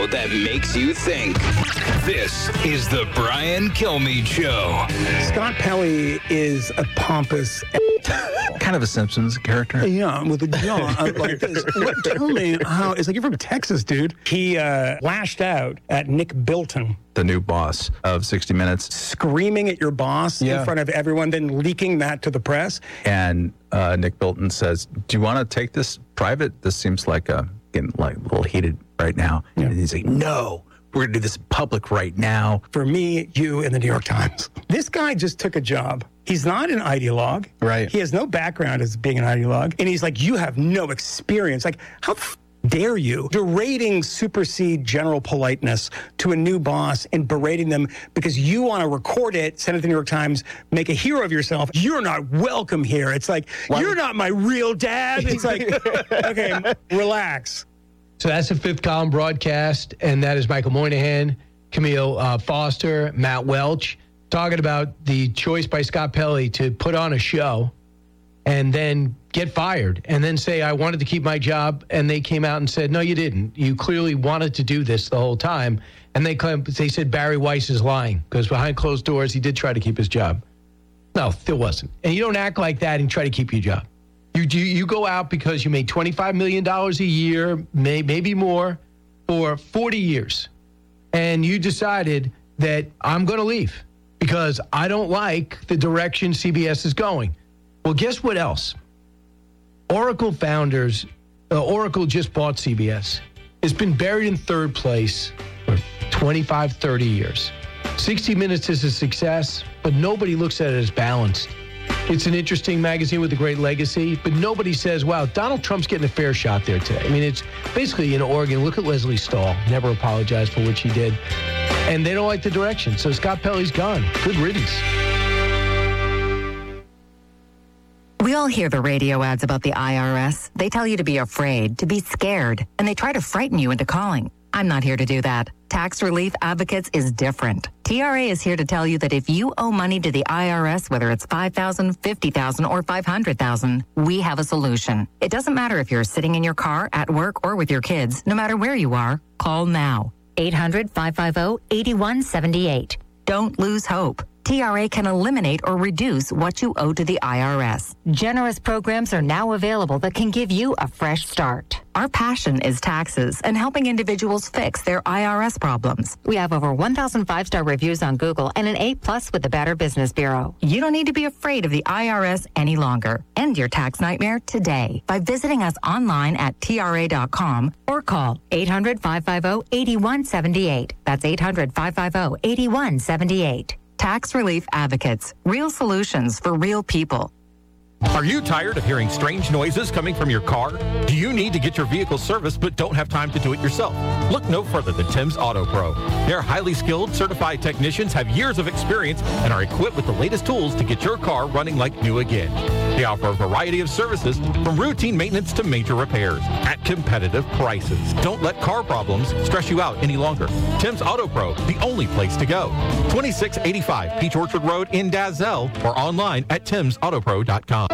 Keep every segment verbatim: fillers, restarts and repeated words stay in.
show that makes you think. This is the Brian Kilmeade Show. Scott Pelley is a pompous... kind of a Simpsons character. Yeah, with a jaw like this. What, tell me how... It's like you're from Texas, dude. He uh, lashed out at Nick Bilton. The new boss of sixty minutes. Screaming at your boss yeah. in front of everyone, then leaking that to the press. And uh, Nick Bilton says, do you want to take this private? This seems like a, getting like a little heated right now. Yeah. And he's like, no, we're going to do this in public right now. For me, you, and the New York Times. This guy just took a job. He's not an ideologue. Right. He has no background as being an ideologue. And he's like, you have no experience. Like, how f- dare you? Berating supersede general politeness to a new boss and berating them because you want to record it, send it to the New York Times, make a hero of yourself. You're not welcome here. It's like, Why? You're not my real dad. It's like, okay, relax. So that's the Fifth Column broadcast, and that is Michael Moynihan, Camille uh, Foster, Matt Welch, talking about the choice by Scott Pelley to put on a show and then get fired and then say, I wanted to keep my job. And they came out and said, no, you didn't. You clearly wanted to do this the whole time. And they claim, they said Barry Weiss is lying because behind closed doors, he did try to keep his job. No, there wasn't. And you don't act like that and try to keep your job. You you, you go out because you made twenty-five million dollars a year, may, maybe more, for forty years. And you decided that I'm going to leave because I don't like the direction C B S is going. Well, guess what else? Oracle founders, uh, Oracle just bought C B S. It's been buried in third place for twenty-five, thirty years. sixty minutes is a success, but nobody looks at it as balanced. It's an interesting magazine with a great legacy, but nobody says, wow, Donald Trump's getting a fair shot there today. I mean, it's basically in Oregon. Look at Leslie Stahl. Never apologized for what she did. And they don't like the direction. So Scott Pelley's gone. Good riddance. We all hear the radio ads about the I R S. They tell you to be afraid, to be scared, and they try to frighten you into calling. I'm not here to do that. Tax Relief Advocates is different. T R A is here to tell you that if you owe money to the I R S, whether it's five thousand dollars, fifty thousand dollars, or five hundred thousand dollars, we have a solution. It doesn't matter if you're sitting in your car, at work, or with your kids. No matter where you are, call now. eight hundred, five five zero, eight one seven eight. Don't lose hope. T R A can eliminate or reduce what you owe to the I R S. Generous programs are now available that can give you a fresh start. Our passion is taxes and helping individuals fix their I R S problems. We have over one thousand five-star reviews on Google and an A plus with the Better Business Bureau. You don't need to be afraid of the I R S any longer. End your tax nightmare today by visiting us online at T R A dot com or call eight hundred, five five zero, eight one seven eight. That's eight hundred, five five zero, eight one seven eight. Tax Relief Advocates. Real solutions for real people. Are you tired of hearing strange noises coming from your car? Do you need to get your vehicle serviced but don't have time to do it yourself? Look no further than Tim's Auto Pro. Their highly skilled, certified technicians have years of experience and are equipped with the latest tools to get your car running like new again. They offer a variety of services from routine maintenance to major repairs at competitive prices. Don't let car problems stress you out any longer. Tim's Auto Pro, the only place to go. twenty-six eighty-five Peach Orchard Road in Dazzell or online at tims auto pro dot com.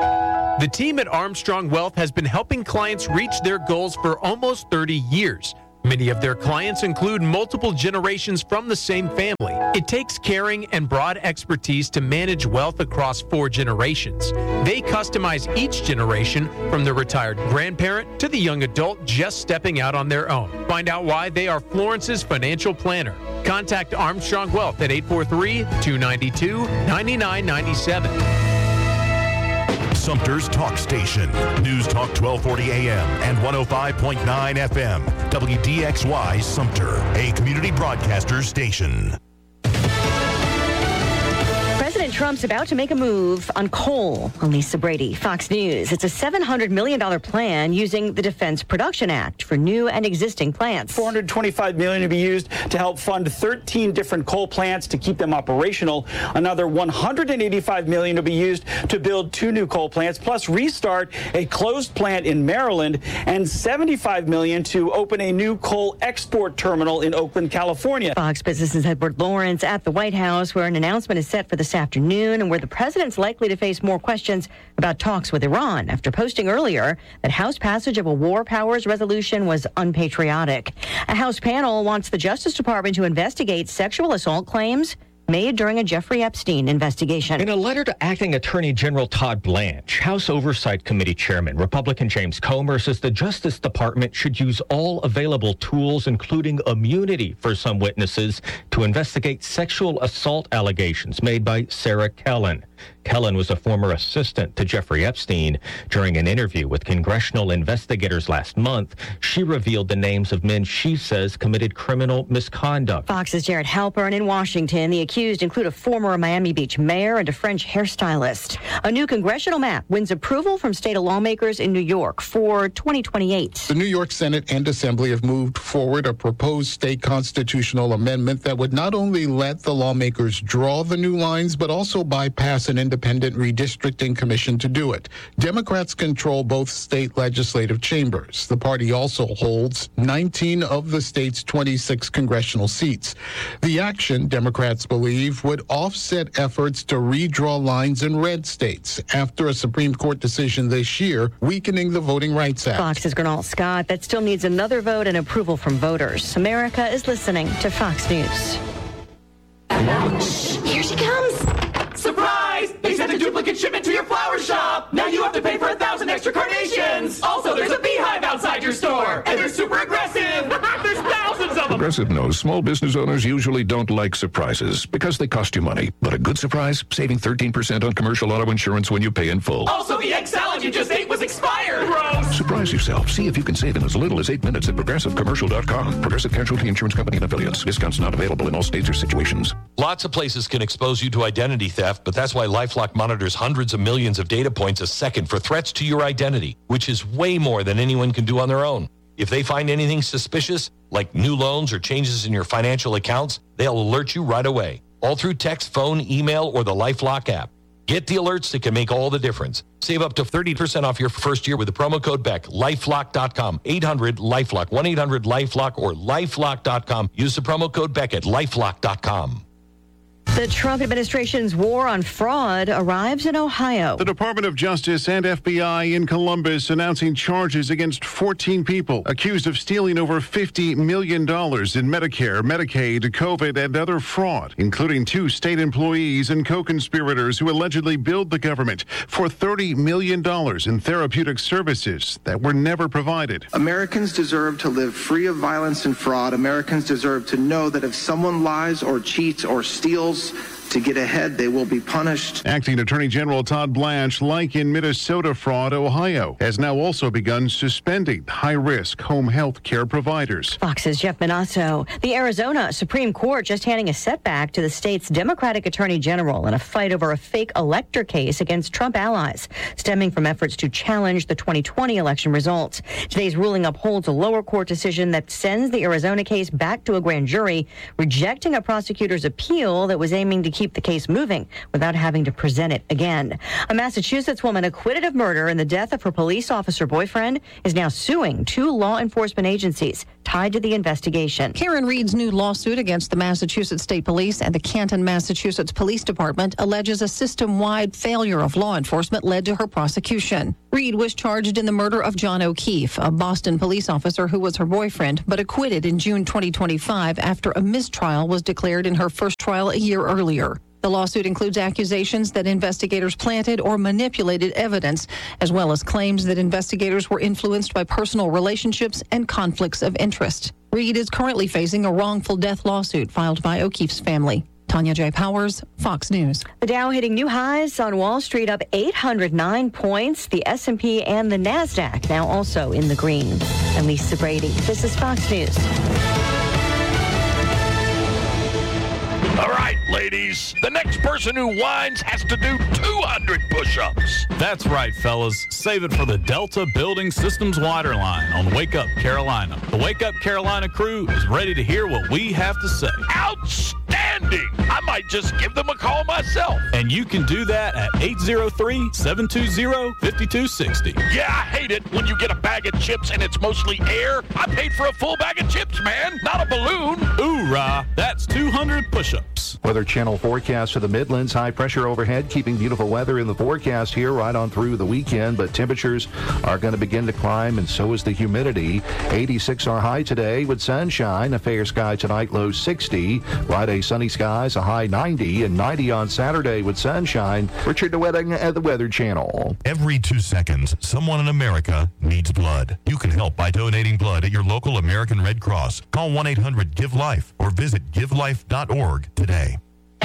The team at Armstrong Wealth has been helping clients reach their goals for almost thirty years. Many of their clients include multiple generations from the same family. It takes caring and broad expertise to manage wealth across four generations. They customize each generation from the retired grandparent to the young adult just stepping out on their own. Find out why they are Florence's financial planner. Contact Armstrong Wealth at eight four three, two nine two, nine nine nine seven. Sumter's Talk Station. News Talk twelve forty A M and one oh five point nine F M. W D X Y Sumter, a community broadcaster station. President Trump's about to make a move on coal. Lisa Brady, Fox News. It's a seven hundred million dollars plan using the Defense Production Act for new and existing plants. four hundred twenty-five million dollars to be used to help fund thirteen different coal plants to keep them operational. Another one hundred eighty-five million dollars to be used to build two new coal plants, plus restart a closed plant in Maryland, and seventy-five million dollars to open a new coal export terminal in Oakland, California. Fox Business's Edward Lawrence at the White House, where an announcement is set for this afternoon. afternoon, and where the president's likely to face more questions about talks with Iran after posting earlier that House passage of a war powers resolution was unpatriotic. A House panel wants the Justice Department to investigate sexual assault claims made during a Jeffrey Epstein investigation. In a letter to Acting Attorney General Todd Blanche, House Oversight Committee Chairman Republican James Comer says the Justice Department should use all available tools, including immunity for some witnesses, to investigate sexual assault allegations made by Sarah Kellen. Kellen was a former assistant to Jeffrey Epstein. During an interview with congressional investigators last month, she revealed the names of men she says committed criminal misconduct. Fox's Jared Halpern in Washington. The accused include a former Miami Beach mayor and a French hairstylist. A new congressional map wins approval from state lawmakers in New York for twenty twenty-eight. The New York Senate and Assembly have moved forward a proposed state constitutional amendment that would not only let the lawmakers draw the new lines, but also bypass an independent redistricting commission to do it. Democrats control both state legislative chambers. The party also holds nineteen of the state's twenty-six congressional seats. The action, Democrats believe, would offset efforts to redraw lines in red states after a Supreme Court decision this year weakening the Voting Rights Act. Fox's Gernal Scott. That still needs another vote and approval from voters. America is listening to Fox News. Here she comes. Surprise! They sent a duplicate shipment to your flower shop. Now you have to pay for a thousand extra carnations. Also, there's a beehive outside your store. And they're super aggressive. There's thousands of them. Progressive knows small business owners usually don't like surprises because they cost you money. But a good surprise, saving thirteen percent on commercial auto insurance when you pay in full. Also, the egg salad you just ate was expired. Gross. Surprise yourself. See if you can save in as little as eight minutes at progressive commercial dot com. Progressive Casualty Insurance Company and affiliates. Discounts not available in all states or situations. Lots of places can expose you to identity theft, but that's why LifeLock monitors hundreds of millions of data points a second for threats to your identity, which is way more than anyone can do on their own. If they find anything suspicious, like new loans or changes in your financial accounts, they'll alert you right away, all through text, phone, email, or the LifeLock app. Get the alerts that can make all the difference. Save up to thirty percent off your first year with the promo code Beck. lifelock dot com. eight hundred LifeLock. one eight hundred LifeLock or lifelock dot com. Use the promo code Beck at lifelock dot com. The Trump administration's war on fraud arrives in Ohio. The Department of Justice and F B I in Columbus announcing charges against fourteen people accused of stealing over fifty million dollars in Medicare, Medicaid, COVID, and other fraud, including two state employees and co-conspirators who allegedly billed the government for thirty million dollars in therapeutic services that were never provided. Americans deserve to live free of violence and fraud. Americans deserve to know that if someone lies or cheats or steals to get ahead, they will be punished. Acting Attorney General Todd Blanche, like in Minnesota fraud, Ohio has now also begun suspending high-risk home health care providers. Fox's Jeff Manasso. The Arizona Supreme Court just handing a setback to the state's Democratic Attorney General in a fight over a fake elector case against Trump allies, stemming from efforts to challenge the twenty twenty election results. Today's ruling upholds a lower court decision that sends the Arizona case back to a grand jury, rejecting a prosecutor's appeal that was aiming to keep the case moving without having to present it again. A Massachusetts woman acquitted of murder in the death of her police officer boyfriend is now suing two law enforcement agencies tied to the investigation. Karen Reed's new lawsuit against the Massachusetts State Police and the Canton, Massachusetts Police Department alleges a system-wide failure of law enforcement led to her prosecution. Reed was charged in the murder of John O'Keefe, a Boston police officer who was her boyfriend, but acquitted in June twenty twenty-five after a mistrial was declared in her first trial a year earlier. The lawsuit includes accusations that investigators planted or manipulated evidence, as well as claims that investigators were influenced by personal relationships and conflicts of interest. Reed is currently facing a wrongful death lawsuit filed by O'Keefe's family. Tanya J. Powers, Fox News. The Dow hitting new highs on Wall Street, up eight hundred nine points. The S and P and the NASDAQ now also in the green. I'm Lisa Brady. This is Fox News. All right, ladies, the next person who whines has to do two hundred push-ups. That's right, fellas. Save it for the Delta Building Systems Waterline on Wake Up Carolina. The Wake Up Carolina crew is ready to hear what we have to say. Outstanding! I might just give them a call myself. And you can do that at eight oh three, seven two zero, five two six oh. Yeah, I hate it when you get a bag of chips and it's mostly air. I paid for a full bag of chips, man, not a balloon. Hoorah! That's two hundred push-ups. Weather Channel forecast for the Midlands. High pressure overhead, keeping beautiful weather in the forecast here right on through the weekend, but temperatures are going to begin to climb, and so is the humidity. eighty-six our high today with sunshine. A fair sky tonight, low sixty. Friday, sunny skies, a high ninety, and ninety on Saturday with sunshine. Richard DeWetting at the Weather Channel. Every two seconds, someone in America needs blood. You can help by donating blood at your local American Red Cross. Call one eight hundred give life or visit give life dot org today.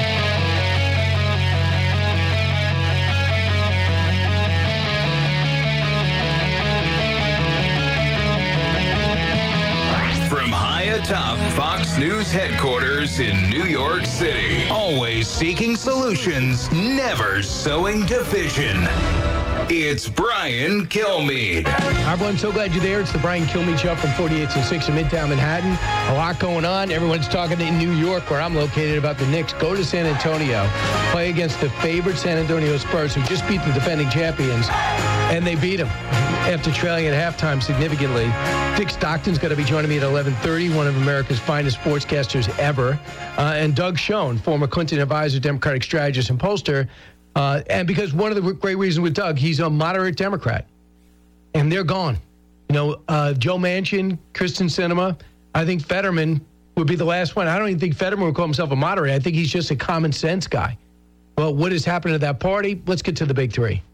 From high atop Fox News headquarters in New York City, always seeking solutions, never sowing division. It's Brian Kilmeade. Everyone, so glad you're there. It's the Brian Kilmeade Show from forty-eighth and sixth in Midtown Manhattan. A lot going on. Everyone's talking in New York, where I'm located, about the Knicks. Go to San Antonio, play against the favorite San Antonio Spurs, who just beat the defending champions, and they beat them after trailing at halftime significantly. Dick Stockton's going to be joining me at eleven thirty, one of America's finest sportscasters ever. Uh, and Doug Schoen, former Clinton advisor, Democratic strategist, and pollster. Uh, and because one of the great reasons with Doug, he's a moderate Democrat. And they're gone. You know, uh, Joe Manchin, Kristen Sinema, I think Fetterman would be the last one. I don't even think Fetterman would call himself a moderate. I think he's just a common sense guy. Well, what has happened to that party? Let's get to the big three.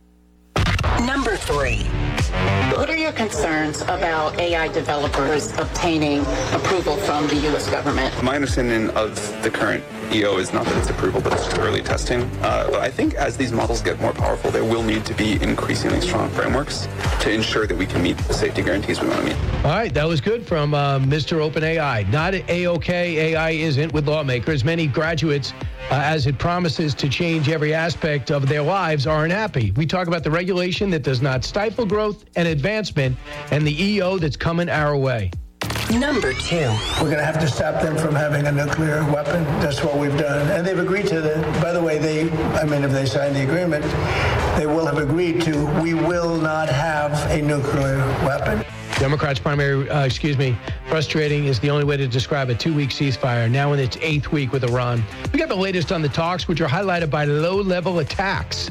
Number three. What are your concerns about A I developers obtaining approval from the U S government? My understanding of the current E O is not that it's approval, but it's early testing. Uh, but I think as these models get more powerful, there will need to be increasingly strong frameworks to ensure that we can meet the safety guarantees we want to meet. All right, that was good from uh, Mister OpenAI. Not A-OK, A I isn't with lawmakers. Many graduates, uh, as it promises to change every aspect of their lives, aren't happy. We talk about the regulation that does not stifle growth and advancement, and the E O that's coming our way. Number two. We're going to have to stop them from having a nuclear weapon. That's what we've done. And they've agreed to that. By the way, they, I mean, if they sign the agreement, they will have agreed to, we will not have a nuclear weapon. Democrats' primary, uh, excuse me, frustrating is the only way to describe a two-week ceasefire, now in its eighth week with Iran. We got the latest on the talks, which are highlighted by low-level attacks.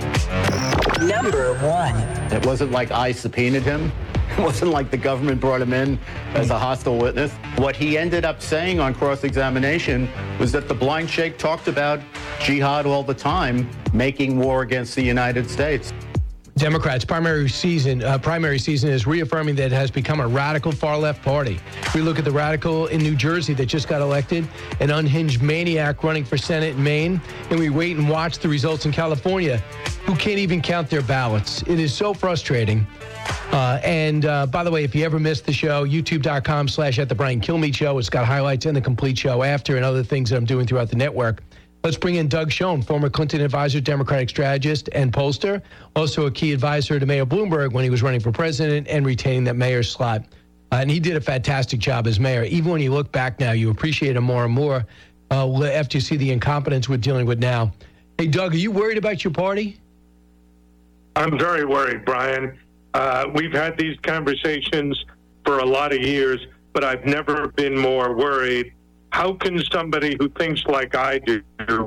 Number one. It wasn't like I subpoenaed him. It wasn't like the government brought him in as a hostile witness. What he ended up saying on cross-examination was that the blind sheikh talked about jihad all the time, making war against the United States. Democrats' primary season, uh, primary season is reaffirming that it has become a radical far-left party. We look at the radical in New Jersey that just got elected, an unhinged maniac running for Senate in Maine, and we wait and watch the results in California, who can't even count their ballots. It is so frustrating. Uh, and uh, by the way, if you ever missed the show, youtube.com slash at the Brian Kilmeade Show. It's got highlights and the complete show after and other things that I'm doing throughout the network. Let's bring in Doug Schoen, former Clinton advisor, Democratic strategist, and pollster. Also a key advisor to Mayor Bloomberg when he was running for president and retaining that mayor's slot. Uh, and he did a fantastic job as mayor. Even when you look back now, you appreciate him more and more uh, after you see the incompetence we're dealing with now. Hey, Doug, are you worried about your party? I'm very worried, Brian. Uh, we've had these conversations for a lot of years, but I've never been more worried. How can somebody who thinks like I do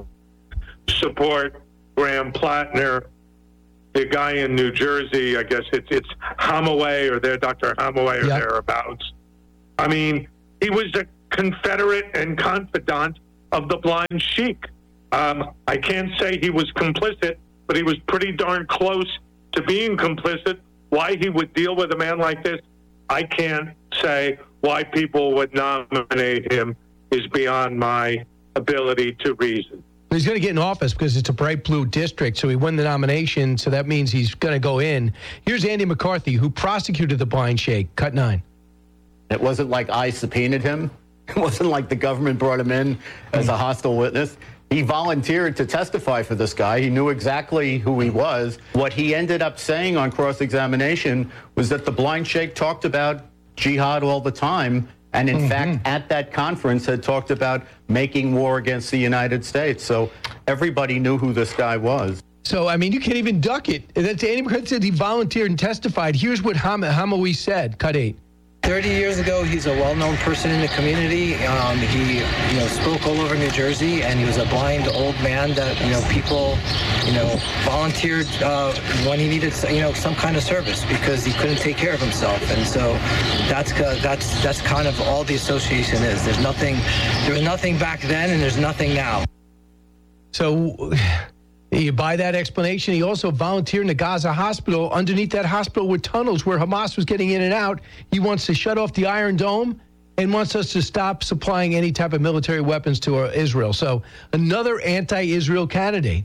support Graham Plattner, the guy in New Jersey? I guess it's it's Hamaway or their Doctor Hamaway or yep. thereabouts. I mean, he was a Confederate and confidant of the blind sheik. Um, I can't say he was complicit, but he was pretty darn close to being complicit. Why he would deal with a man like this, I can't say. Why people would nominate him is beyond my ability to reason. He's going to get in office because it's a bright blue district, so he won the nomination, so that means he's going to go in. Here's Andy McCarthy, who prosecuted the blind sheikh. Cut nine. It wasn't like I subpoenaed him. It wasn't like the government brought him in as a hostile witness. He volunteered to testify for this guy. He knew exactly who he was. What he ended up saying on cross-examination was that the blind sheikh talked about jihad all the time, and in mm-hmm. fact, at that conference had talked about making war against the United States. So everybody knew who this guy was. So, I mean, you can't even duck it. That's Andy McCarthy said he volunteered and testified. Here's what Ham- Hamawi said. Cut eight. thirty years ago, he's a well-known person in the community. Um, he, you know, spoke all over New Jersey, and he was a blind old man that, you know, people, you know, volunteered uh, when he needed, you know, some kind of service because he couldn't take care of himself. And so that's that's that's kind of all the association is. There's nothing, there was nothing back then, and there's nothing now. So you buy that explanation. He also volunteered in the Gaza hospital. Underneath that hospital were tunnels where Hamas was getting in and out. He wants to shut off the Iron Dome and wants us to stop supplying any type of military weapons to uh, Israel. So another anti-Israel candidate.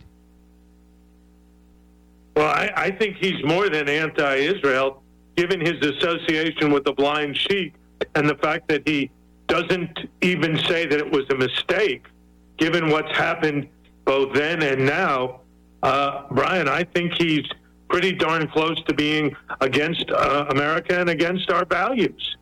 Well, I, I think he's more than anti-Israel, given his association with the blind sheik and the fact that he doesn't even say that it was a mistake, given what's happened both then and now. Uh, Brian, I think he's pretty darn close to being against uh, America and against our values.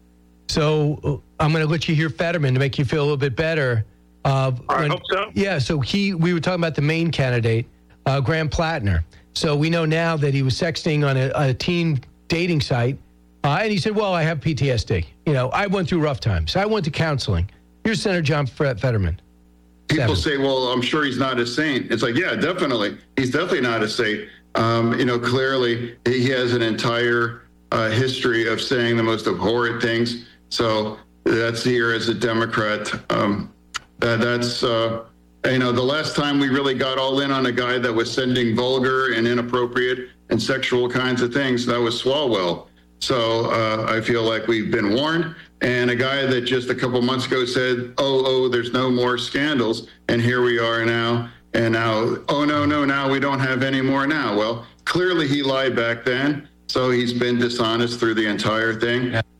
So uh, I'm going to let you hear Fetterman to make you feel a little bit better. Uh, I when, hope so. Yeah, so he, we were talking about the main candidate, uh, Graham Plattner. So we know now that he was sexting on a, a teen dating site, uh, and he said, well, I have P T S D. You know, I went through rough times. I went to counseling. Here's Senator John Fetterman. People Seven. say, well, I'm sure he's not a saint. It's like, yeah, definitely. He's definitely not a saint. Um, you know, clearly he has an entire uh, history of saying the most abhorrent things. So that's here as a Democrat. Um, that, that's, uh, you know, the last time we really got all in on a guy that was sending vulgar and inappropriate and sexual kinds of things, that was Swalwell. So uh, I feel like we've been warned. And a guy that just a couple months ago said, oh, oh, there's no more scandals. And here we are now. And now, oh, no, no, now we don't have any more now. Well, clearly he lied back then. So he's been dishonest through the entire thing. Yeah.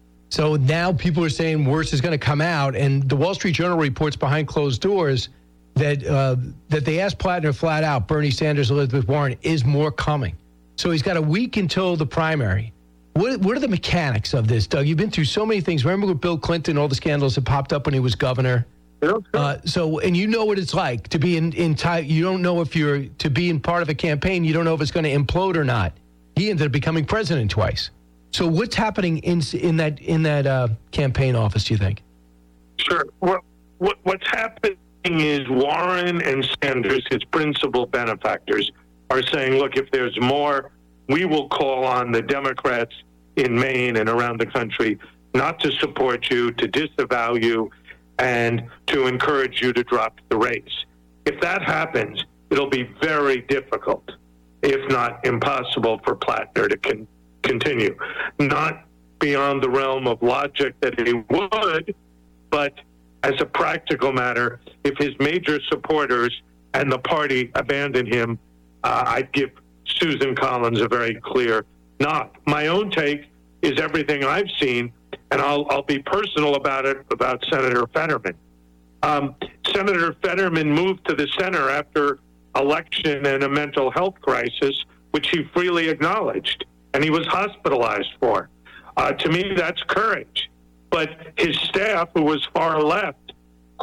So now people are saying worse is going to come out. And the Wall Street Journal reports behind closed doors that uh, that they asked Plattner flat out, Bernie Sanders, Elizabeth Warren, is more coming. So he's got a week until the primary. What, what are the mechanics of this, Doug? You've been through so many things. Remember with Bill Clinton, all the scandals that popped up when he was governor? Uh, so, and you know what it's like to be in, in tie, you don't know if you're, to be in part of a campaign, you don't know if it's going to implode or not. He ended up becoming president twice. So what's happening in in that in that uh, campaign office, do you think? Sure. What, what What's happening is Warren and Sanders, his principal benefactors, are saying, look, if there's more, we will call on the Democrats in Maine and around the country not to support you, to disavow you, and to encourage you to drop the race. If that happens, it'll be very difficult, if not impossible, for Plattner to con- continue. Not beyond the realm of logic that he would, but as a practical matter, if his major supporters and the party abandon him, uh, I'd give Susan Collins a very clear knock. My own take is everything I've seen, and I'll, I'll be personal about it, about Senator Fetterman. Um, Senator Fetterman moved to the center after election and a mental health crisis, which he freely acknowledged, and he was hospitalized for. Uh, to me, that's courage. But his staff, who was far left,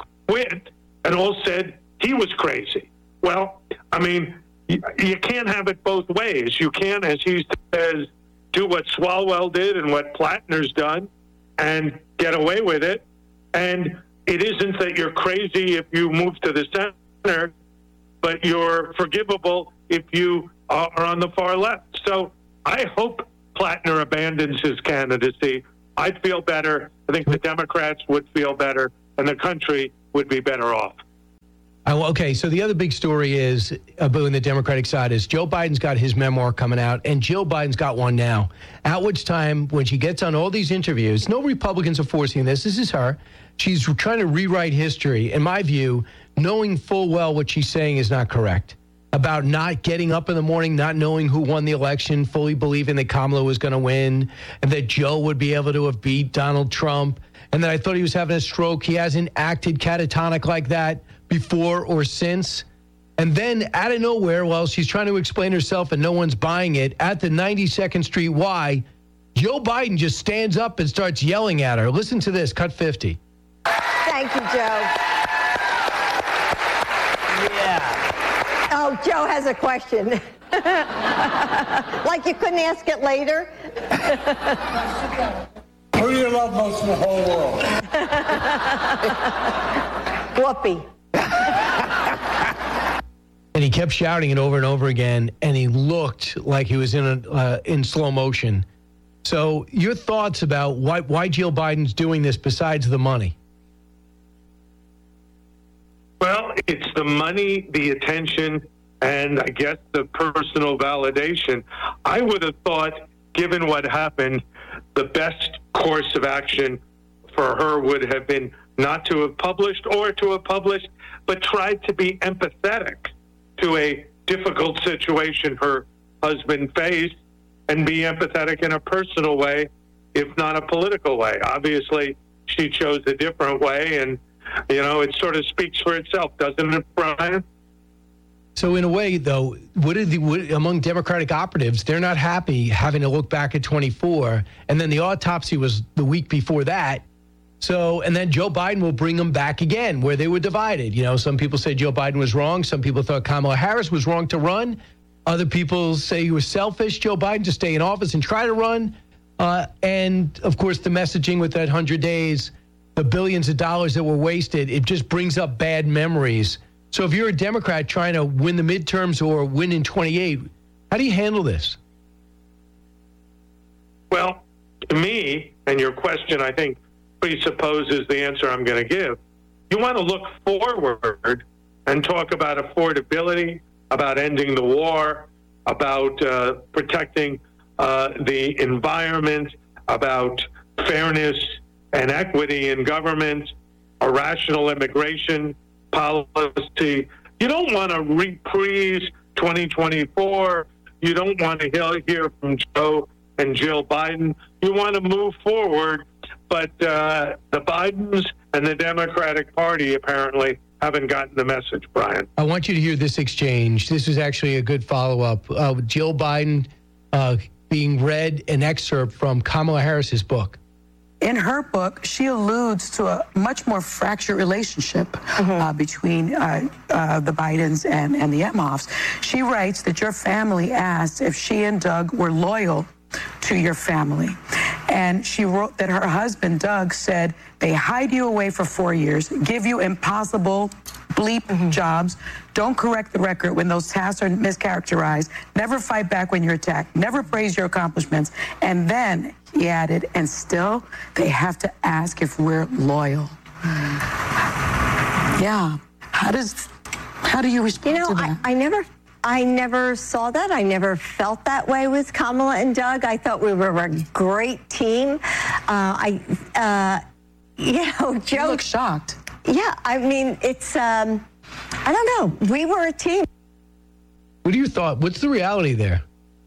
quit and all said he was crazy. Well, I mean, you, you can't have it both ways. You can't, as he says, do what Swalwell did and what Plattner's done and get away with it. And it isn't that you're crazy if you move to the center, but you're forgivable if you are on the far left. So I hope Plattner abandons his candidacy. I'd feel better. I think the Democrats would feel better, and the country would be better off. Oh, okay, so the other big story is about on the Democratic side is Joe Biden's got his memoir coming out, and Jill Biden's got one now. At which time, when she gets on all these interviews, no Republicans are forcing this. This is her. She's trying to rewrite history. In my view, knowing full well what she's saying is not correct. About not getting up in the morning, not knowing who won the election, fully believing that Kamala was going to win, and that Joe would be able to have beat Donald Trump, and that I thought he was having a stroke. He hasn't acted catatonic like that before or since. And then out of nowhere, while she's trying to explain herself and no one's buying it, at the ninety-second Street Y, Joe Biden just stands up and starts yelling at her. Listen to this, cut fifty. Thank you, Joe. Yeah. Oh, Joe has a question. Like you couldn't ask it later? twelve votes in the whole world. Whoopee. And he kept shouting it over and over again, and he looked like he was in a, uh, in slow motion. So your thoughts about why, why Jill Biden's doing this besides the money? Well, it's the money, the attention, and I guess the personal validation. I would have thought, given what happened, the best course of action for her would have been not to have published or to have published, but tried to be empathetic to a difficult situation her husband faced and be empathetic in a personal way, if not a political way. Obviously, she chose a different way, and, you know, it sort of speaks for itself, doesn't it, Brian? So in a way, though, what are the, what, among Democratic operatives, they're not happy having to look back at twenty-four, and then the autopsy was the week before that. So, and then Joe Biden will bring them back again, where they were divided. You know, some people say Joe Biden was wrong. Some people thought Kamala Harris was wrong to run. Other people say he was selfish, Joe Biden, to stay in office and try to run. Uh, and, of course, the messaging with that one hundred days, the billions of dollars that were wasted, it just brings up bad memories. So if you're a Democrat trying to win the midterms or win in twenty-eight, how do you handle this? Well, to me, and your question, I think, presupposes the answer I'm going to give. You want to look forward and talk about affordability, about ending the war, about uh, protecting uh, the environment, about fairness and equity in government, a rational immigration policy. You don't want to reprise twenty twenty-four. You don't want to hear from Joe and Jill Biden. You want to move forward. But uh, the Bidens and the Democratic Party apparently haven't gotten the message, Brian. I want you to hear this exchange. This is actually a good follow-up. Uh, Jill Biden uh, being read an excerpt from Kamala Harris's book. In her book, she alludes to a much more fractured relationship mm-hmm. uh, between uh, uh, the Bidens and, and the Emhoffs. She writes that your family asked if she and Doug were loyal to your family. And she wrote that her husband, Doug, said they hide you away for four years, give you impossible bleep mm-hmm. jobs, don't correct the record when those tasks are mischaracterized, never fight back when you're attacked, never praise your accomplishments. And then, he added, and still, they have to ask if we're loyal. Yeah. How does, how do you respond you know, to that? I, I never... I never saw that. I never felt that way with Kamala and Doug. I thought we were a great team. Uh, I, uh, you know, Joe. You look shocked. Yeah, I mean, it's, um, I don't know. We were a team. What do you thought? What's the reality there?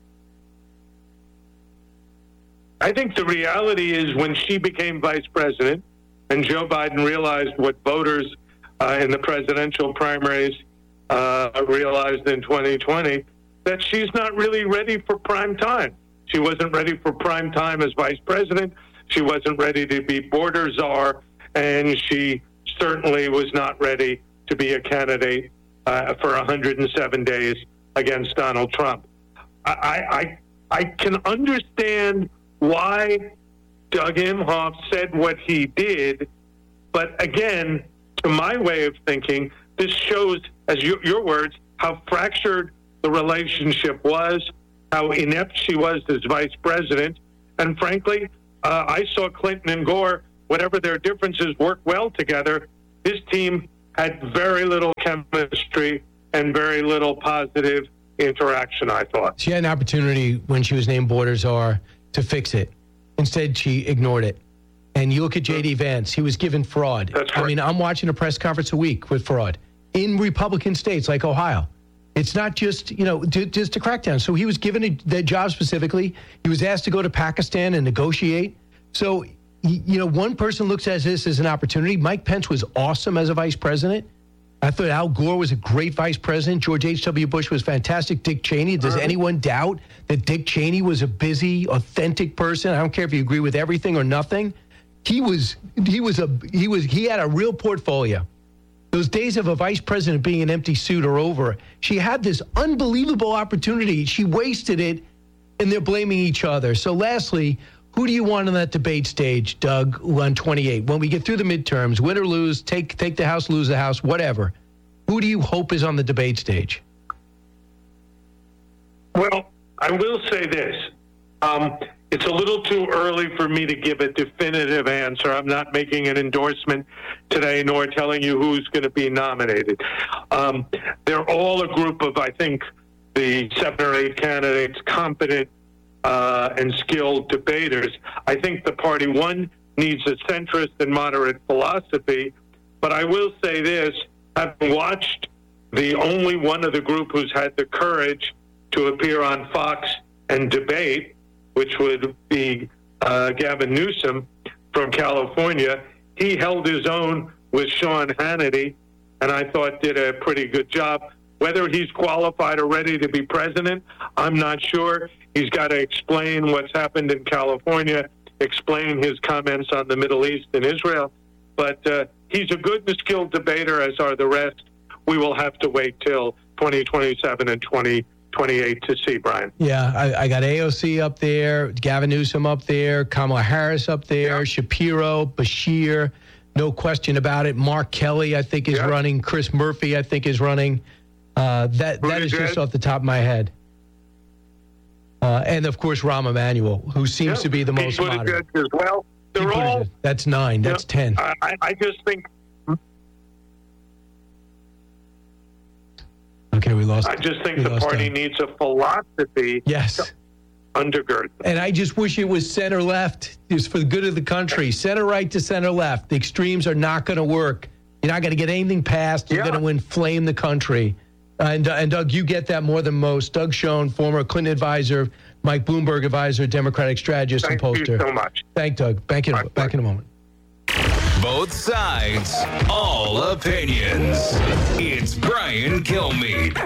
I think the reality is when she became vice president and Joe Biden realized what voters uh, in the presidential primaries Uh, realized in twenty twenty, that she's not really ready for prime time. She wasn't ready for prime time as vice president. She wasn't ready to be border czar, and she certainly was not ready to be a candidate uh, for one hundred seven days against Donald Trump. I, I, I can understand why Doug Emhoff said what he did, but again, to my way of thinking, this shows, as you, your words, how fractured the relationship was, how inept she was as vice president. And frankly, uh, I saw Clinton and Gore, whatever their differences, work well together. This team had very little chemistry and very little positive interaction, I thought. She had an opportunity when she was named border czar to fix it. Instead, she ignored it. And you look at J D Vance, he was given fraud. That's right. I mean, I'm watching a press conference a week with fraud in Republican states like Ohio. It's not just, you know, to, just a crackdown. So he was given a, that job specifically. He was asked to go to Pakistan and negotiate. So, he, you know, one person looks at this as an opportunity. Mike Pence was awesome as a vice president. I thought Al Gore was a great vice president. George H W. Bush was fantastic. Dick Cheney. Does anyone doubt that Dick Cheney was a busy, authentic person? I don't care if you agree with everything or nothing. He was, he was a, he was, he had a real portfolio. Those days of a vice president being an empty suit are over. She had this unbelievable opportunity. She wasted it, and they're blaming each other. So lastly, Who do you want on that debate stage, Doug, on twenty-eight? When we get through the midterms, win or lose, take take the House, lose the House, whatever. Who do you hope is on the debate stage? Well, I will say this. Um, it's a little too early for me to give a definitive answer. I'm not making an endorsement today, nor telling you who's going to be nominated. Um, they're all a group of, I think, the seven or eight candidates, competent uh, and skilled debaters. I think the party, one, needs a centrist and moderate philosophy. But I will say this, having watched the only one of the group who's had the courage to appear on Fox and debate, which would be uh, Gavin Newsom from California, he held his own with Sean Hannity, and I thought did a pretty good job. Whether he's qualified or ready to be president, I'm not sure. He's got to explain what's happened in California, explain his comments on the Middle East and Israel. But uh, he's a good and skilled debater, as are the rest. We will have to wait till twenty twenty-seven and twenty twenty-eight to see, Brian. Yeah, I, I got A O C up there, Gavin Newsom up there, Kamala Harris up there, yeah. Shapiro, Bashir, no question about it. Mark Kelly, I think, is yeah. running. Chris Murphy, I think, is running. Uh, that That is just off the top of my head. Uh, and, of course, Rahm Emanuel, who seems yeah. to be the most moderate. As well. They're all, That's nine. That's you know, ten. I, I just think... Okay, we lost. I just think the party them. needs a philosophy yes. to undergird them. And I just wish it was center left. It's for the good of the country. Center right to center left. The extremes are not going to work. You're not going to get anything passed. You're yeah. going to inflame the country. Uh, and, uh, and Doug, you get that more than most. Doug Schoen, former Clinton advisor, Mike Bloomberg advisor, Democratic strategist Thank and pollster. Thank you so much. Thank Doug. Back in, back in a moment. Both sides, all opinions. It's Brian Kilmeade.